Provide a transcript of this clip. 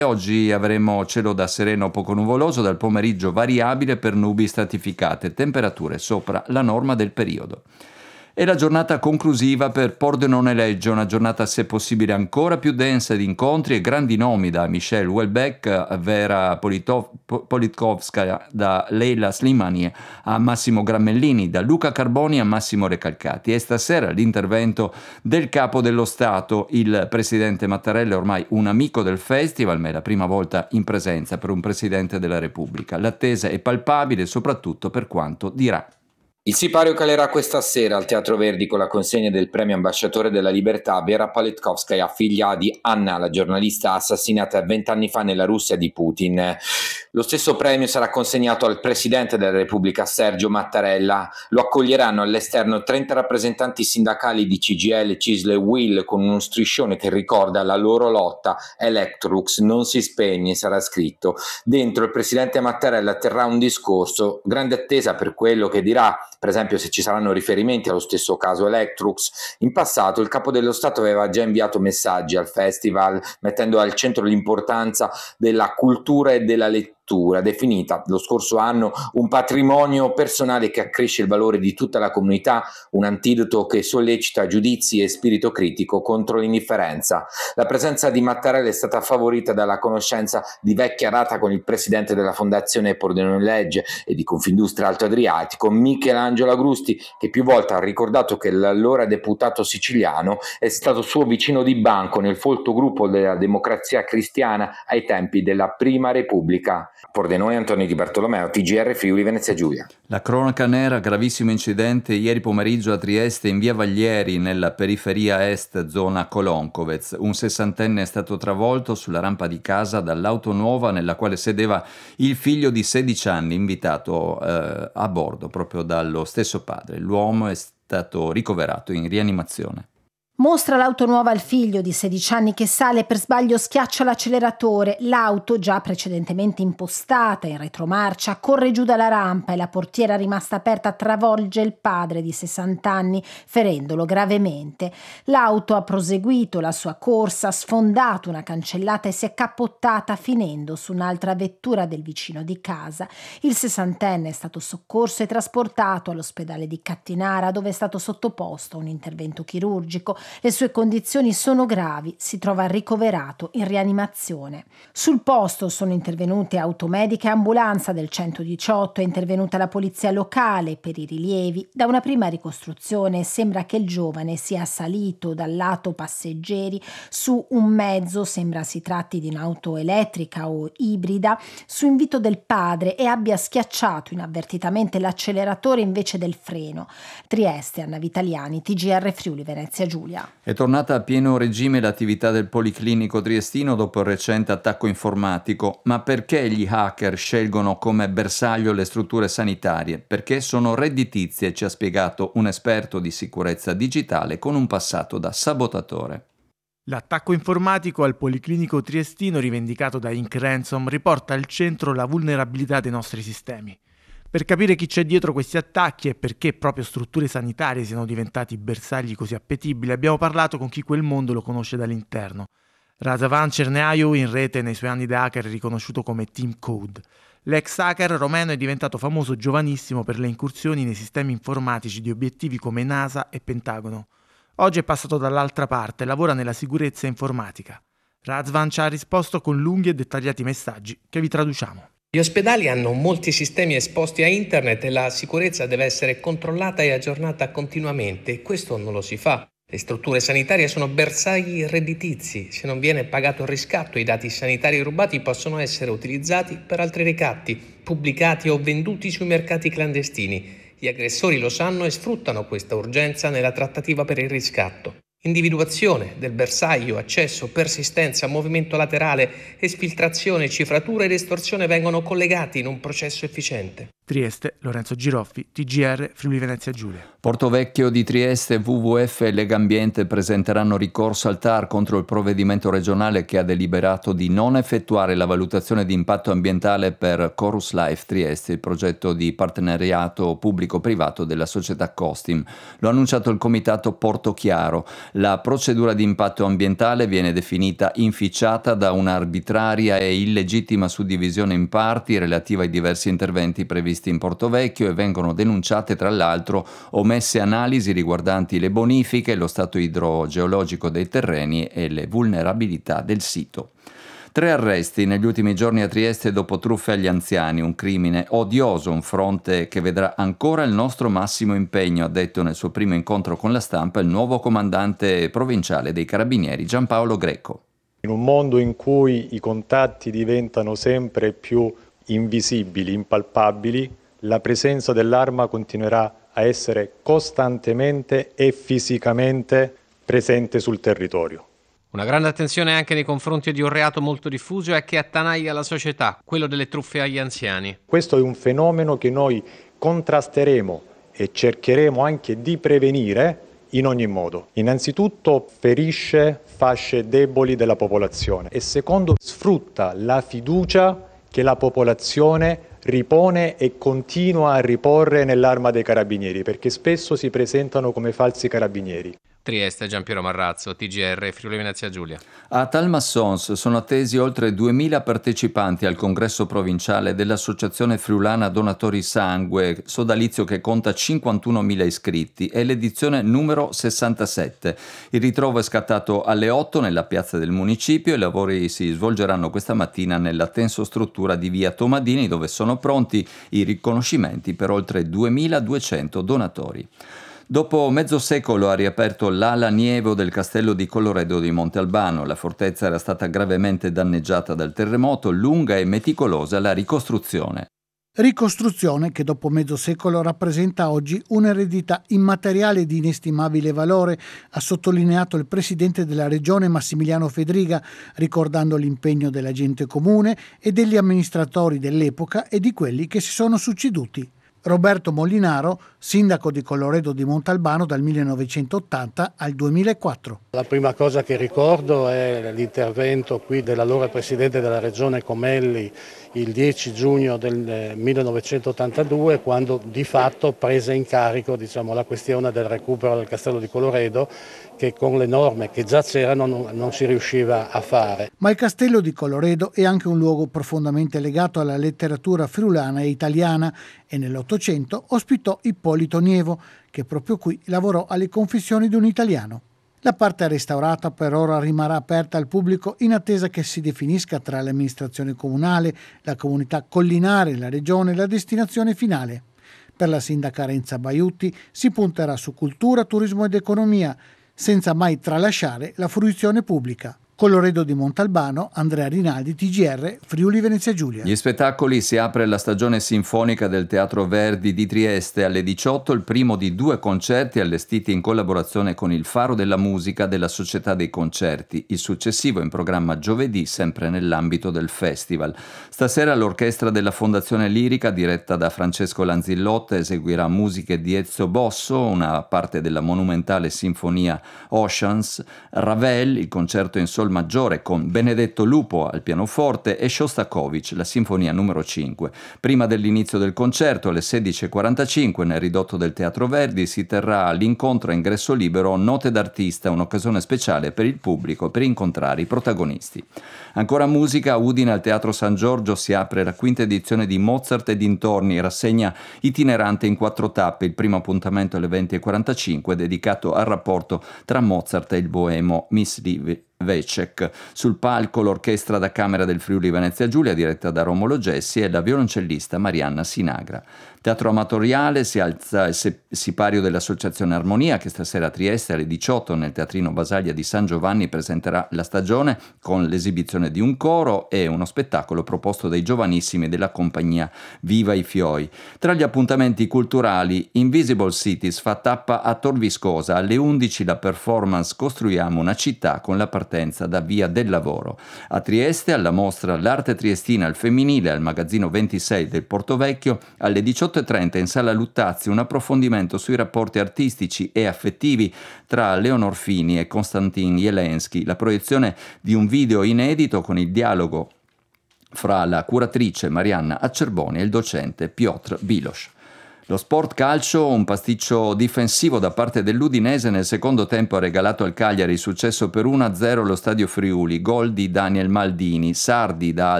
Oggi avremo cielo da sereno poco nuvoloso, dal pomeriggio variabile per nubi stratificate, temperature sopra la norma del periodo. E la giornata conclusiva per Pordenone-Legge, una giornata se possibile ancora più densa di incontri e grandi nomi, da Michelle Houellebecq, Vera Politkovskaya, da Leila Slimani a Massimo Grammellini, da Luca Carboni a Massimo Recalcati. E stasera l'intervento del Capo dello Stato, il Presidente Mattarella, è ormai un amico del festival, ma è la prima volta in presenza per un Presidente della Repubblica. L'attesa è palpabile, soprattutto per quanto dirà. Il sipario calerà questa sera al Teatro Verdi con la consegna del premio Ambasciatore della Libertà a Vera Politkovskaya, figlia di Anna, la giornalista assassinata 20 anni fa nella Russia di Putin. Lo stesso premio sarà consegnato al Presidente della Repubblica, Sergio Mattarella. Lo accoglieranno all'esterno 30 rappresentanti sindacali di CGIL, CISL e UIL con uno striscione che ricorda la loro lotta. Electrolux non si spegne, sarà scritto. Dentro il Presidente Mattarella terrà un discorso, grande attesa per quello che dirà. Per esempio, se ci saranno riferimenti allo stesso caso Electrolux. In passato il Capo dello Stato aveva già inviato messaggi al festival mettendo al centro l'importanza della cultura e della lettura, definita lo scorso anno un patrimonio personale che accresce il valore di tutta la comunità, un antidoto che sollecita giudizi e spirito critico contro l'indifferenza. La presenza di Mattarella è stata favorita dalla conoscenza di vecchia data con il presidente della Fondazione Pordenone-Legge e di Confindustria Alto Adriatico, Michelangelo Agrusti, che più volte ha ricordato che l'allora deputato siciliano è stato suo vicino di banco nel folto gruppo della Democrazia Cristiana ai tempi della Prima Repubblica. Pordenone, Antonio Di Bartolomeo, TGR Friuli Venezia Giulia. La cronaca nera, gravissimo incidente ieri pomeriggio a Trieste in via Vaglieri nella periferia est zona Colonkovec. Un sessantenne è stato travolto sulla rampa di casa dall'auto nuova nella quale sedeva il figlio di 16 anni invitato a bordo proprio dallo stesso padre. L'uomo è stato ricoverato in rianimazione. Mostra l'auto nuova al figlio di 16 anni che sale, per sbaglio schiaccia l'acceleratore. L'auto, già precedentemente impostata in retromarcia, corre giù dalla rampa e la portiera rimasta aperta travolge il padre di 60 anni, ferendolo gravemente. L'auto ha proseguito la sua corsa, ha sfondato una cancellata e si è cappottata finendo su un'altra vettura del vicino di casa. Il sessantenne è stato soccorso e trasportato all'ospedale di Cattinara, dove è stato sottoposto a un intervento chirurgico. Le sue condizioni sono gravi, si trova ricoverato in rianimazione. Sul posto sono intervenute automediche e ambulanza del 118, è intervenuta la polizia locale per i rilievi. Da una prima ricostruzione sembra che il giovane sia salito dal lato passeggeri su un mezzo, sembra si tratti di un'auto elettrica o ibrida, su invito del padre e abbia schiacciato inavvertitamente l'acceleratore invece del freno. Trieste, Anna Vitaliani, TGR Friuli Venezia Giulia. È tornata a pieno regime l'attività del Policlinico triestino dopo il recente attacco informatico. Ma perché gli hacker scelgono come bersaglio le strutture sanitarie? Perché sono redditizie, ci ha spiegato un esperto di sicurezza digitale con un passato da sabotatore. L'attacco informatico al Policlinico triestino rivendicato da Inc. Ransom riporta al centro la vulnerabilità dei nostri sistemi. Per capire chi c'è dietro questi attacchi e perché proprio strutture sanitarie siano diventati bersagli così appetibili, abbiamo parlato con chi quel mondo lo conosce dall'interno. Razavan Cerneaiu, in rete nei suoi anni da hacker, è riconosciuto come Team Code. L'ex hacker romeno è diventato famoso giovanissimo per le incursioni nei sistemi informatici di obiettivi come NASA e Pentagono. Oggi è passato dall'altra parte e lavora nella sicurezza informatica. Razvan ci ha risposto con lunghi e dettagliati messaggi che vi traduciamo. Gli ospedali hanno molti sistemi esposti a internet e la sicurezza deve essere controllata e aggiornata continuamente. Questo non lo si fa. Le strutture sanitarie sono bersagli redditizi. Se non viene pagato il riscatto, i dati sanitari rubati possono essere utilizzati per altri ricatti, pubblicati o venduti sui mercati clandestini. Gli aggressori lo sanno e sfruttano questa urgenza nella trattativa per il riscatto. Individuazione del bersaglio, accesso, persistenza, movimento laterale, esfiltrazione, cifratura ed estorsione vengono collegati in un processo efficiente. Trieste, Lorenzo Giroffi, TGR, Friuli Venezia Giulia. Portovecchio di Trieste, WWF e Legambiente presenteranno ricorso al TAR contro il provvedimento regionale che ha deliberato di non effettuare la valutazione di impatto ambientale per Chorus Life Trieste, il progetto di partenariato pubblico-privato della società Costim. Lo ha annunciato il comitato Portochiaro. La procedura di impatto ambientale viene definita inficiata da un'arbitraria e illegittima suddivisione in parti relativa ai diversi interventi previsti in Portovecchio e vengono denunciate tra l'altro omesse analisi riguardanti le bonifiche, lo stato idrogeologico dei terreni e le vulnerabilità del sito. 3 arresti negli ultimi giorni a Trieste dopo truffe agli anziani, un crimine odioso, un fronte che vedrà ancora il nostro massimo impegno, ha detto nel suo primo incontro con la stampa il nuovo comandante provinciale dei Carabinieri Giampaolo Greco. In un mondo in cui i contatti diventano sempre più invisibili, impalpabili, la presenza dell'arma continuerà a essere costantemente e fisicamente presente sul territorio. Una grande attenzione anche nei confronti di un reato molto diffuso e che attanaglia la società, quello delle truffe agli anziani. Questo è un fenomeno che noi contrasteremo e cercheremo anche di prevenire in ogni modo. Innanzitutto ferisce fasce deboli della popolazione e secondo sfrutta la fiducia che la popolazione ripone e continua a riporre nell'Arma dei Carabinieri, perché spesso si presentano come falsi carabinieri. Trieste, Giampiero Marrazzo, TGR, Friuli Venezia Giulia. A Talmassons sono attesi oltre 2000 partecipanti al congresso provinciale dell'Associazione Friulana Donatori Sangue, sodalizio che conta 51.000 iscritti, è l'edizione numero 67. Il ritrovo è scattato alle 8 nella piazza del municipio e i lavori si svolgeranno questa mattina nella tensostruttura di via Tomadini, dove sono pronti i riconoscimenti per oltre 2.200 donatori. Dopo mezzo secolo ha riaperto l'ala Nievo del castello di Colloredo di Monte Albano. La fortezza era stata gravemente danneggiata dal terremoto, lunga e meticolosa la ricostruzione. Ricostruzione che dopo mezzo secolo rappresenta oggi un'eredità immateriale di inestimabile valore, ha sottolineato il presidente della regione Massimiliano Fedriga, ricordando l'impegno della gente comune e degli amministratori dell'epoca e di quelli che si sono succeduti. Roberto Molinaro, sindaco di Colloredo di Montalbano dal 1980 al 2004. La prima cosa che ricordo è l'intervento qui dell'allora presidente della regione Comelli il 10 giugno del 1982, quando di fatto prese in carico la questione del recupero del castello di Colloredo, che con le norme che già c'erano non si riusciva a fare. Ma il castello di Colloredo è anche un luogo profondamente legato alla letteratura friulana e italiana e nell'Ottocento ospitò Ippolito Nievo, che proprio qui lavorò alle Confessioni di un italiano. La parte restaurata per ora rimarrà aperta al pubblico in attesa che si definisca tra l'amministrazione comunale, la comunità collinare, la regione la destinazione finale. Per la sindaca Renza Baiutti si punterà su cultura, turismo ed economia, senza mai tralasciare la fruizione pubblica. Colloredo di Montalbano, Andrea Rinaldi, TGR, Friuli Venezia Giulia. Gli spettacoli: si apre la stagione sinfonica del Teatro Verdi di Trieste alle 18, il primo di 2 concerti allestiti in collaborazione con il Faro della Musica della Società dei Concerti. Il successivo in programma giovedì, sempre nell'ambito del festival. Stasera l'orchestra della Fondazione Lirica, diretta da Francesco Lanzillotta, eseguirà musiche di Ezio Bosso, una parte della monumentale sinfonia Oceans, Ravel, il concerto in sol maggiore con Benedetto Lupo al pianoforte e Shostakovich, la sinfonia numero 5. Prima dell'inizio del concerto, alle 16:45, nel ridotto del Teatro Verdi, si terrà l'incontro a ingresso libero Note d'artista, un'occasione speciale per il pubblico per incontrare i protagonisti. Ancora musica: a Udine al Teatro San Giorgio si apre la 5ª edizione di Mozart e dintorni, rassegna itinerante in 4 tappe. Il primo appuntamento alle 20:45 dedicato al rapporto tra Mozart e il boemo Mysliv Vecek. Sul palco l'orchestra da camera del Friuli Venezia Giulia, diretta da Romolo Gessi, e la violoncellista Marianna Sinagra. Teatro amatoriale: si alza il sipario dell'Associazione Armonia, che stasera a Trieste alle 18 nel Teatrino Basaglia di San Giovanni presenterà la stagione con l'esibizione di un coro e uno spettacolo proposto dai giovanissimi della compagnia Viva i Fioi. Tra gli appuntamenti culturali, Invisible Cities fa tappa a Tor Viscosa. Alle 11 la performance Costruiamo una città, con la partecipazione partenza da Via del Lavoro. A Trieste, alla mostra L'Arte Triestina al femminile al magazzino 26 del Portovecchio, alle 18:30 in Sala Luttazzi un approfondimento sui rapporti artistici e affettivi tra Leonor Fini e Konstantin Jelensky, la proiezione di un video inedito con il dialogo fra la curatrice Marianna Accerboni e il docente Piotr Bilos. Lo sport calcio, un pasticcio difensivo da parte dell'Udinese nel secondo tempo ha regalato al Cagliari il successo per 1-0 allo Stadio Friuli, gol di Daniel Maldini. Sardi da